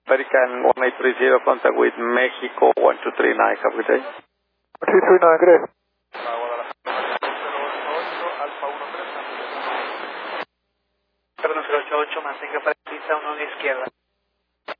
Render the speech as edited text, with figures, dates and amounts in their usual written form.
American 1830, contact with Mexico 1239, have a good day. 339, great. Perdón, 088, mantenga para pista 1 a la izquierda.